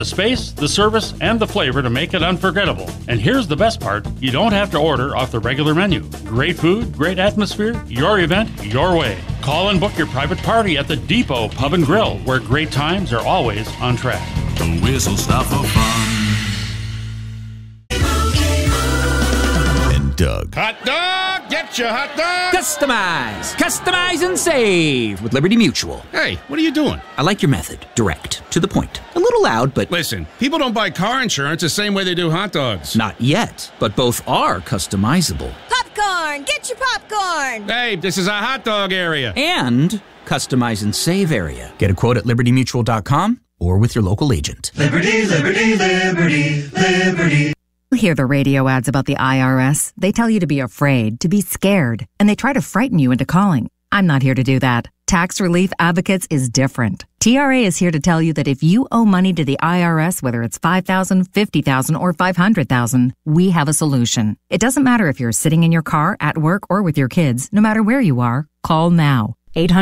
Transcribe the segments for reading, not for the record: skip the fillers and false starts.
The space, the service, and the flavor to make it unforgettable. And here's the best part, you don't have to order off the regular menu. Great food, great atmosphere, your event, your way. Call and book your private party at the Depot Pub and Grill, where great times are always on track. The Whistle Stop for Fun. And Doug. Hot dog! Get your hot dog! Customize and save with Liberty Mutual. Hey, what are you doing? I like your method. Direct. To the point. A little loud, but... Listen, people don't buy car insurance the same way they do hot dogs. Not yet, but both are customizable. Popcorn! Get your popcorn! Hey, this is a hot dog area. And customize and save area. Get a quote at libertymutual.com or with your local agent. Liberty, liberty, liberty, liberty. You hear the radio ads about the IRS. They tell you to be afraid, to be scared, and they try to frighten you into calling. I'm not here to do that. Tax Relief Advocates is different. TRA is here to tell you that if you owe money to the IRS, whether it's $5,000, $50,000, or $500,000, we have a solution. It doesn't matter if you're sitting in your car, at work, or with your kids. No matter where you are, call now.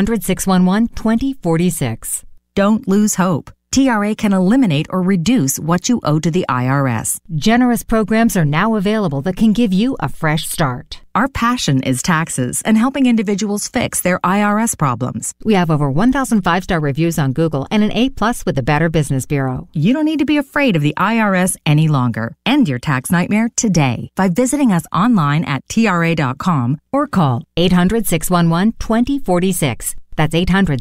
800-611-2046. Don't lose hope. TRA can eliminate or reduce what you owe to the IRS. Generous programs are now available that can give you a fresh start. Our passion is taxes and helping individuals fix their IRS problems. We have over 1,000 5-star reviews on Google and an A+ with the Better Business Bureau. You don't need to be afraid of the IRS any longer. End your tax nightmare today by visiting us online at TRA.com or call 800-611-2046. That's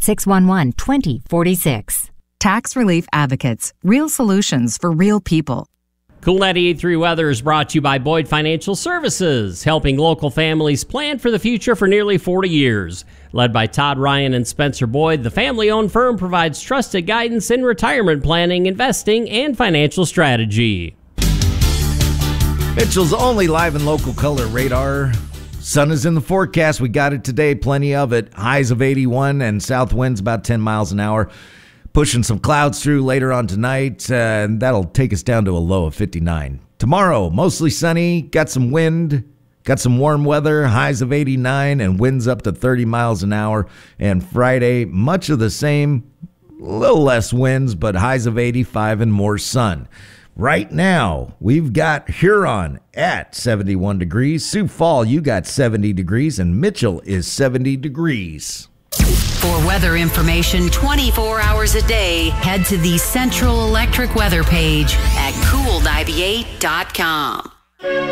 800-611-2046. Tax Relief Advocates. Real solutions for real people. Cool 98.3 weather is brought to you by Boyd Financial Services, helping local families plan for the future for nearly 40 years. Led by Todd Ryan and Spencer Boyd, the family-owned firm provides trusted guidance in retirement planning, investing, and financial strategy. Mitchell's only live and local color radar. Sun is in the forecast. We got it today, plenty of it. Highs of 81 and south winds about 10 miles an hour. Pushing some clouds through later on tonight, and that'll take us down to a low of 59. Tomorrow, mostly sunny, got some wind, got some warm weather, highs of 89 and winds up to 30 miles an hour. And Friday, much of the same, a little less winds, but highs of 85 and more sun. Right now, we've got Huron at 71 degrees. Sioux Falls, you got 70 degrees, and Mitchell is 70 degrees. For weather information 24 hours a day, head to the Central Electric weather page at cool98.com.